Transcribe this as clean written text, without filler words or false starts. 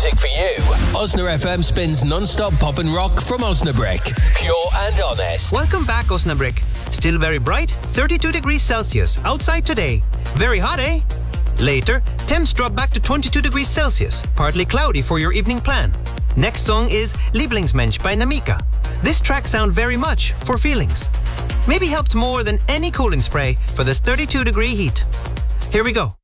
music for you. Osna FM spins non-stop pop and rock from Osnabrick. Pure and honest. Welcome back, Osnabrick. Still very bright, 32 degrees Celsius outside today. Very hot, eh? Later, temps drop back to 22 degrees Celsius. Partly cloudy for your evening plan. Next song is Lieblingsmensch by Namika. This track sounds very much for feelings. Maybe helped more than any cooling spray for this 32 degree heat. Here we go.